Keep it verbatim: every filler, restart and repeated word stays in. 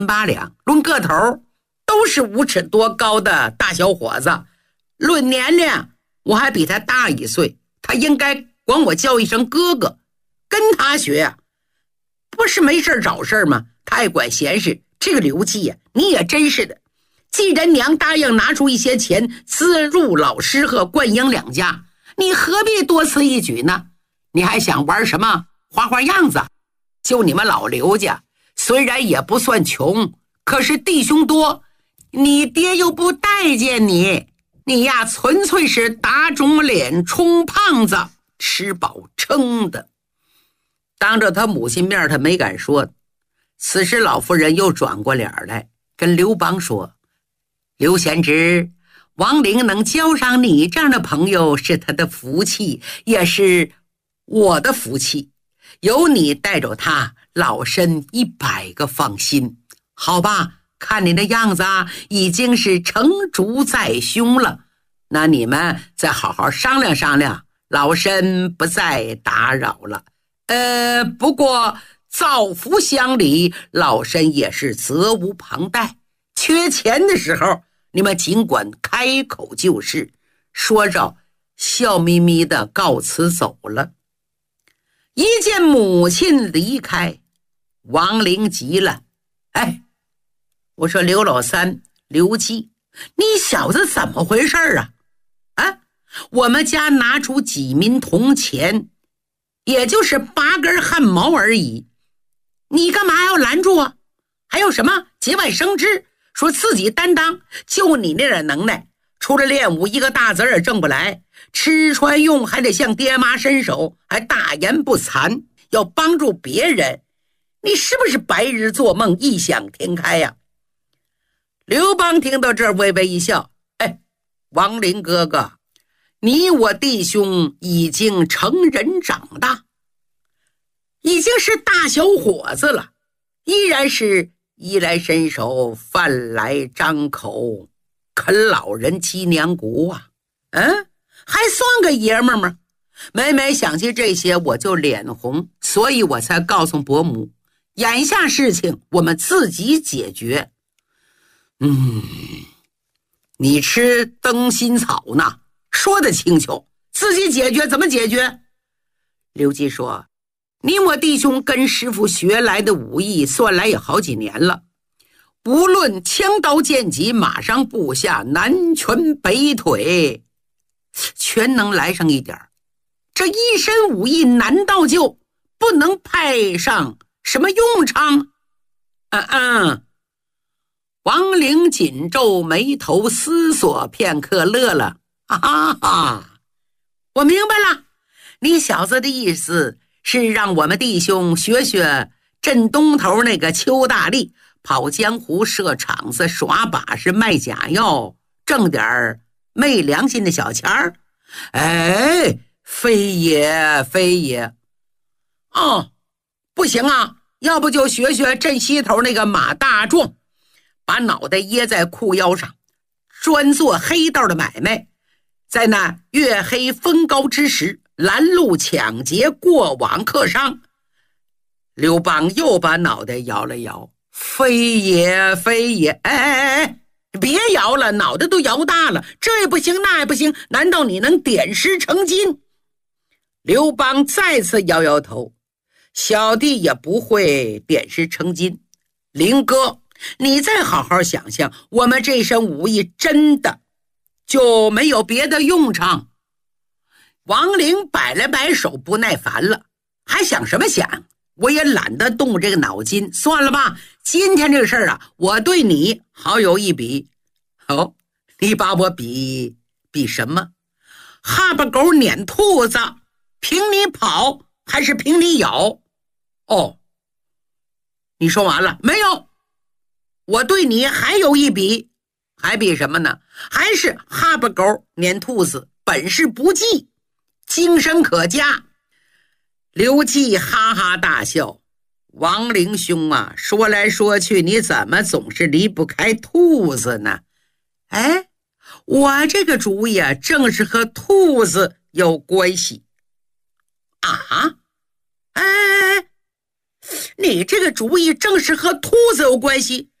八两，论个头都是五尺多高的大小伙子，论年龄我还比他大一岁，他应该管我叫一声哥哥，跟他学啊，不是没事找事吗？他爱管闲事。这个刘季呀、啊，你也真是的，既然娘答应拿出一些钱资助老师和冠英两家，你何必多此一举呢？你还想玩什么花花样子？就你们老刘家虽然也不算穷，可是弟兄多，你爹又不待见你，你呀纯粹是打肿脸充胖子，吃饱撑的。当着他母亲面他没敢说。此时老妇人又转过脸来跟刘邦说，刘贤侄，王陵能交上你这样的朋友是他的福气，也是我的福气，有你带着他，老身一百个放心。好吧，看你的样子啊，已经是成竹在胸了，那你们再好好商量商量，老身不再打扰了。呃，不过造福乡里，老身也是责无旁贷，缺钱的时候你们尽管开口就是。说着笑眯眯的告辞走了。一见母亲离开，王陵急了，哎，我说刘老三刘季，你小子怎么回事啊？啊，我们家拿出几民铜钱，也就是八根汗毛而已，你干嘛要拦住啊？还有什么节外生枝，说自己担当，就你那点能耐，除了练武一个大子也挣不来，吃穿用还得向爹妈伸手，还大言不惭，要帮助别人，你是不是白日做梦异想天开呀、啊？刘邦听到这儿微微一笑，哎，王陵哥哥，你我弟兄已经成人长大，已经是大小伙子了，依然是衣来伸手饭来张口，啃老人脊梁骨啊，嗯，还算个爷们儿吗？每每想起这些我就脸红，所以我才告诉伯母，眼下事情我们自己解决。嗯，你吃灯心草呢，说得清楚，自己解决怎么解决？刘季说，你我弟兄跟师傅学来的武艺算来也好几年了，无论枪刀剑戟马上步下南拳北腿，全能来上一点，这一身武艺难道就不能派上什么用场？嗯嗯。王陵紧皱眉头，思索片刻，乐了，哈哈哈，我明白了，你小子的意思是让我们弟兄学学镇东头那个邱大力，跑江湖设场子耍把式卖假药，挣点昧良心的小钱儿。哎，非也非也。哦，不行啊，要不就学学镇西头那个马大壮，把脑袋掖在裤腰上，专做黑道的买卖，在那月黑风高之时拦路抢劫，过往客商。刘邦又把脑袋摇了摇，非也非也，哎哎哎，别摇了，脑袋都摇大了，这也不行那也不行，难道你能点石成金？刘邦再次摇摇头，小弟也不会点石成金。林哥，你再好好想想，我们这身武艺真的就没有别的用场？王陵摆了摆手，不耐烦了，还想什么想？我也懒得动这个脑筋，算了吧，今天这个事儿啊，我对你好有一比。哦，你把我比比什么？哈巴狗撵兔子，凭你跑还是凭你咬？哦，你说完了没有？我对你还有一比，还比什么呢？还是哈巴狗撵兔子，本事不济，精神可嘉。刘季哈哈大笑，王陵兄啊，说来说去你怎么总是离不开兔子呢？哎，我这个主意啊，正是和兔子有关系啊！哎， 你这个主意正是和兔子有关系。